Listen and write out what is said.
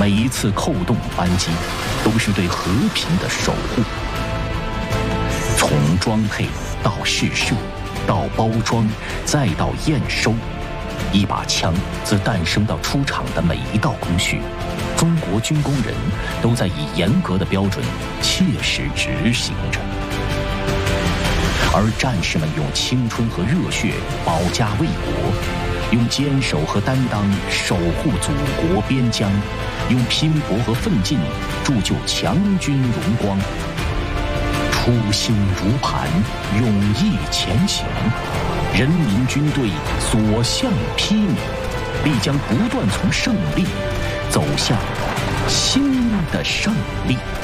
每一次扣动扳机，都是对和平的守护。从装配到试射，到包装，再到验收，一把枪自诞生到出厂的每一道工序，中国军工人都在以严格的标准切实执行着。而战士们用青春和热血保家卫国，用坚守和担当守护祖国边疆，用拼搏和奋进铸就强军荣光。初心如磐，勇毅前行，人民军队所向披靡，必将不断从胜利走向新的胜利。